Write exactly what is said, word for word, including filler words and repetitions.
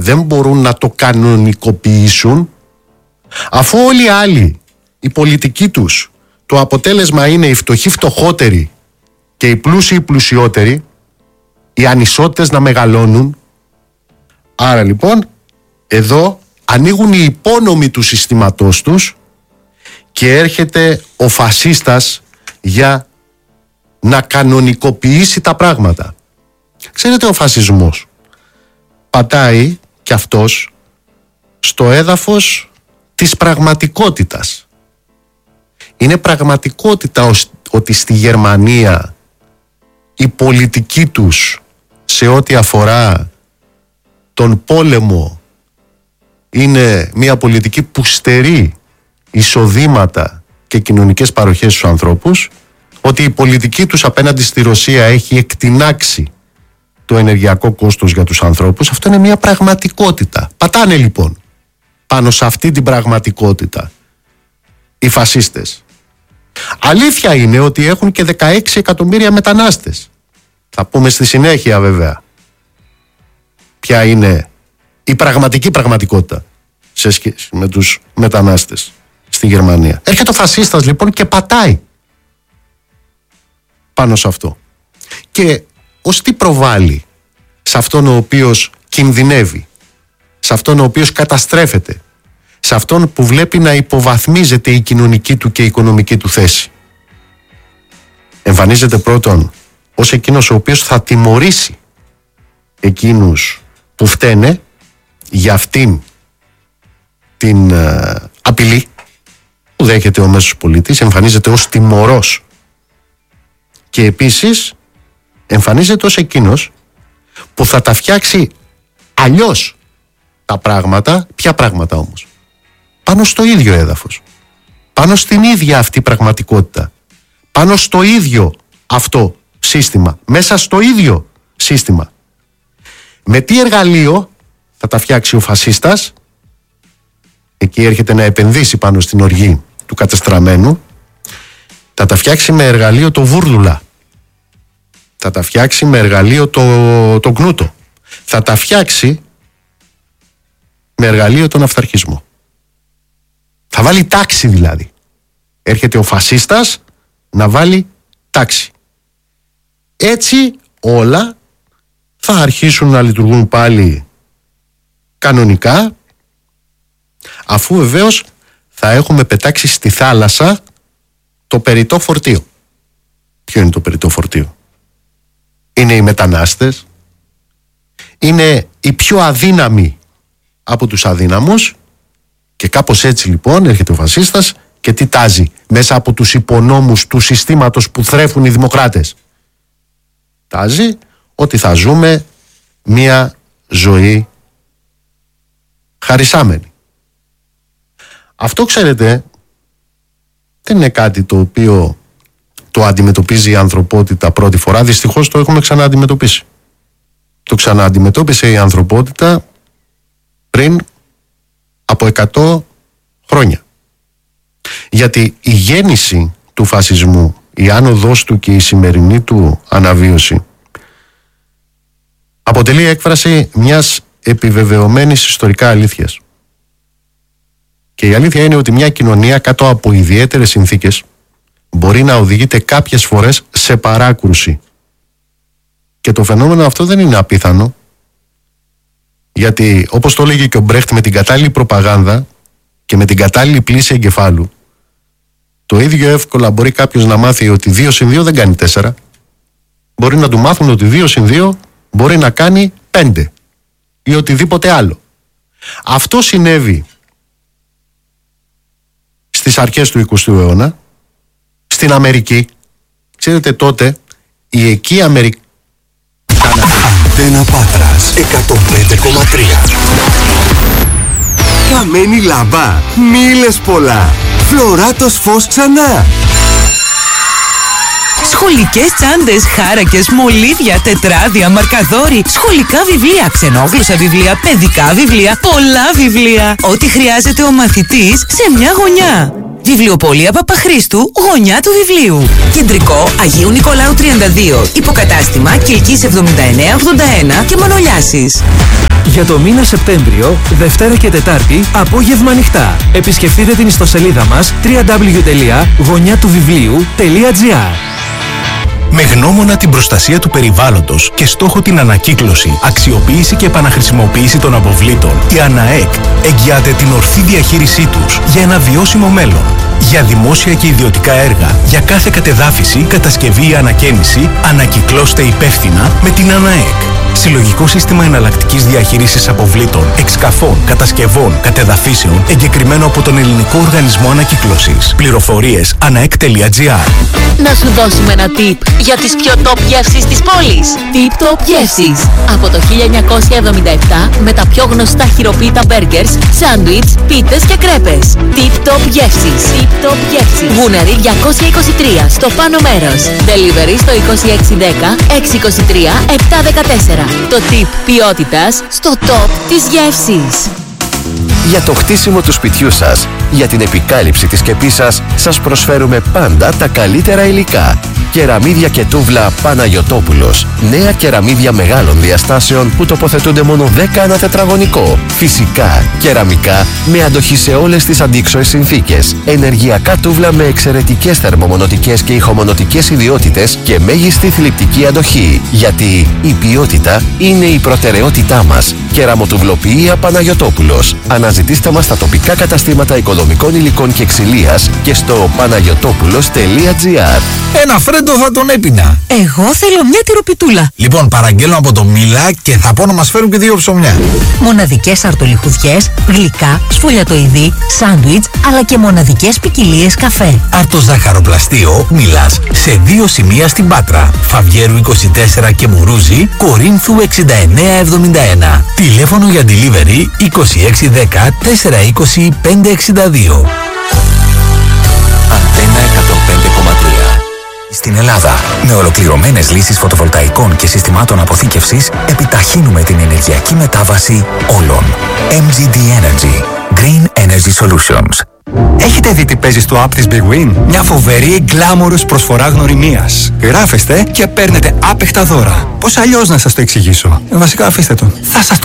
δεν μπορούν να το κανονικοποιήσουν, αφού όλοι οι άλλοι, η πολιτική τους, το αποτέλεσμα είναι οι φτωχοί φτωχότεροι και οι πλούσιοι πλουσιότεροι, οι ανισότητες να μεγαλώνουν. Άρα λοιπόν εδώ ανοίγουν οι υπόνομοι του συστήματός τους και έρχεται ο φασίστας για να κανονικοποιήσει τα πράγματα. Ξέρετε, ο φασισμός πατάει κι αυτός στο έδαφος της πραγματικότητας. Είναι πραγματικότητα ότι στη Γερμανία η πολιτική τους σε ό,τι αφορά τον πόλεμο είναι μια πολιτική που στερεί εισοδήματα και κοινωνικές παροχές στους ανθρώπους, ότι η πολιτική τους απέναντι στη Ρωσία έχει εκτινάξει το ενεργειακό κόστος για τους ανθρώπους. Αυτό είναι μια πραγματικότητα. Πατάνε λοιπόν πάνω σε αυτή την πραγματικότητα οι φασίστες. Αλήθεια είναι ότι έχουν και δεκαέξι εκατομμύρια μετανάστες. Θα πούμε στη συνέχεια βέβαια ποια είναι η πραγματική πραγματικότητα σε σχέση με τους μετανάστες στη Γερμανία. Έρχεται ο φασίστας λοιπόν και πατάει πάνω σε αυτό. Και ως τι προβάλλει σε αυτόν ο οποίος κινδυνεύει, σε αυτόν ο οποίος καταστρέφεται, σε αυτόν που βλέπει να υποβαθμίζεται η κοινωνική του και η οικονομική του θέση. Εμφανίζεται πρώτον ως εκείνος ο οποίος θα τιμωρήσει εκείνους που φταίνε για αυτήν την ε, απειλή που δέχεται ο μέσος πολίτης. Εμφανίζεται ως τιμωρός και επίσης εμφανίζεται ως εκείνος που θα τα φτιάξει αλλιώς τα πράγματα. Ποια πράγματα όμως? Πάνω στο ίδιο έδαφος, πάνω στην ίδια αυτή πραγματικότητα, πάνω στο ίδιο αυτό σύστημα, μέσα στο ίδιο σύστημα. Με τι εργαλείο θα τα φτιάξει ο φασίστας? Εκεί έρχεται να επενδύσει πάνω στην οργή του κατεστραμμένου. Θα τα φτιάξει με εργαλείο το βούρδουλα. Θα τα φτιάξει με εργαλείο το, το κνούτο. Θα τα φτιάξει με εργαλείο τον αυθαρχισμό. Θα βάλει τάξη δηλαδή. Έρχεται ο φασίστας να βάλει τάξη. Έτσι όλα θα αρχίσουν να λειτουργούν πάλι κανονικά, αφού βεβαίως θα έχουμε πετάξει στη θάλασσα το περιττό φορτίο. Ποιο είναι το περιττό φορτίο? Είναι οι μετανάστες, είναι οι πιο αδύναμοι από τους αδύναμους, και κάπως έτσι λοιπόν έρχεται ο φασίστας και τι τάζει μέσα από τους υπονόμους του συστήματος που θρέφουν οι δημοκράτες? Τάζει ότι θα ζούμε μία ζωή χαρισάμενη. Αυτό, ξέρετε, δεν είναι κάτι το οποίο το αντιμετωπίζει η ανθρωπότητα πρώτη φορά. Δυστυχώς το έχουμε ξανααντιμετωπίσει. Το ξανααντιμετώπισε η ανθρωπότητα πριν από εκατό χρόνια. Γιατί η γέννηση του φασισμού, η άνοδος του και η σημερινή του αναβίωση αποτελεί έκφραση μιας επιβεβαιωμένης ιστορικά αλήθειας. Και η αλήθεια είναι ότι μια κοινωνία κάτω από ιδιαίτερες συνθήκες μπορεί να οδηγείται κάποιες φορές σε παράκρουση. Και το φαινόμενο αυτό δεν είναι απίθανο, γιατί όπως το έλεγε και ο Μπρέχτ, με την κατάλληλη προπαγάνδα και με την κατάλληλη πλήση εγκεφάλου, το ίδιο εύκολα μπορεί κάποιος να μάθει ότι δύο συν δύο δεν κάνει τέσσερα. Μπορεί να του μάθουν ότι δύο συν δύο μπορεί να κάνει πέντε ή οτιδήποτε άλλο. Αυτό συνέβη στις αρχές του εικοστού αιώνα στην Αμερική. Ξέρετε, τότε η εκεί Αμερική... Αντένα Πάτρας εκατόν πέντε κόμμα τρία. Καμένη λάμπα, μίλες πολλά. Φλωράτος φως ξανά. Σχολικές τσάντες, χάρακες, μολύβια, τετράδια, μαρκαδόροι, σχολικά βιβλία, ξενόγλωσσα βιβλία, παιδικά βιβλία, πολλά βιβλία. Ό,τι χρειάζεται ο μαθητής σε μια γωνιά. Βιβλιοπωλεία Παπαχρήστου, γωνιά του βιβλίου. Κεντρικό Αγίου Νικολάου τριάντα δύο. Υποκατάστημα Κιλκής εβδομήντα εννέα ογδόντα ένα και Μανολιάσης. Για το μήνα Σεπτέμβριο, Δευτέρα και Τετάρτη, απόγευμα ανοιχτά. Επισκεφτείτε την ιστοσελίδα μας double-u double-u double-u τελεία γωνιά του βιβλίου τελεία τζι άρ. Με γνώμονα την προστασία του περιβάλλοντος και στόχο την ανακύκλωση, αξιοποίηση και επαναχρησιμοποίηση των αποβλήτων, η ΑΝΑΕΚ εγγυάται την ορθή διαχείρισή τους για ένα βιώσιμο μέλλον. Για δημόσια και ιδιωτικά έργα, για κάθε κατεδάφιση, κατασκευή ή ανακαίνιση, ανακυκλώστε υπεύθυνα με την ΑΝΑΕΚ. Συλλογικό σύστημα εναλλακτικής διαχείρισης αποβλήτων, εξκαφών, κατασκευών, κατεδαφίσεων, εγκεκριμένο από τον Ελληνικό Οργανισμό Ανακύκλωσης. Πληροφορίες αναεκ τελεία τζι άρ. Να σου δώσουμε ένα tip για τις πιο top γεύσεις της πόλης. Tip Top γεύσεις. Από το χίλια εννιακόσια εβδομήντα επτά με τα πιο γνωστά χειροποίητα burgers, σάντουιτς, πίτες και κρέπες. Tip Top γεύσεις. Tip Top γεύσεις. Γούναρη διακόσια είκοσι τρία στο πάνω μέρος. Delivery στο είκοσι έξι δέκα έξι είκοσι τρία επτά δεκατέσσερα. Το tip ποιότητας στο top της γεύσης. Για το χτίσιμο του σπιτιού σας, για την επικάλυψη της σκεπής σας, σας προσφέρουμε πάντα τα καλύτερα υλικά. Κεραμίδια και τούβλα Παναγιωτόπουλος. Νέα κεραμίδια μεγάλων διαστάσεων που τοποθετούνται μόνο δέκα ανά τετραγωνικό. Φυσικά, κεραμικά με αντοχή σε όλες τις αντίξωες συνθήκες. Ενεργειακά τούβλα με εξαιρετικές θερμομονωτικές και ηχομονωτικές ιδιότητες και μέγιστη θλιπτική αντοχή. Γιατί η ποιότητα είναι η προτεραιότητά μας. Κεραμοτουβλοποιία Παναγιωτόπουλος. Αναζητήστε μας στα τοπικά καταστήματα οικοδομικών υλικών και ξυλίας και στο παναγιωτόπουλος τελεία τζι άρ. Ένα φρέντο θα τον έπινα. Εγώ θέλω μια τυροπιτούλα. Λοιπόν, παραγγέλνω από το Μίλα και θα πω να μας φέρουν και δύο ψωμιά. Μοναδικές αρτολιχουδιές, γλυκά, σφολιατοειδή, σάντουιτς, αλλά και μοναδικές ποικιλίες καφέ. Αρτοζαχαροπλαστείο Μίλας σε δύο σημεία στην Πάτρα. Φαβιέρου είκοσι τέσσερα και Μουρούζη, Κορίνθου εξήντα εννέα εβδομήντα ένα. Τηλέφωνο για delivery είκοσι έξι δέκα τετρακόσια είκοσι πέντε εξήντα δύο. Αντένα εκατόν πέντε κόμμα τρία. Στην Ελλάδα, με ολοκληρωμένες λύσεις φωτοβολταϊκών και συστημάτων αποθήκευσης, επιταχύνουμε την ενεργειακή μετάβαση όλων. εμ τζι ντι Energy. Green Energy Solutions. Έχετε δει τι παίζει στο app της Big Win? Μια φοβερή γκλάμορος προσφορά γνωριμίας. Γράφεστε και παίρνετε άπεχτα δώρα. Πώς αλλιώς να σας το εξηγήσω? Βασικά αφήστε το. Θα σας το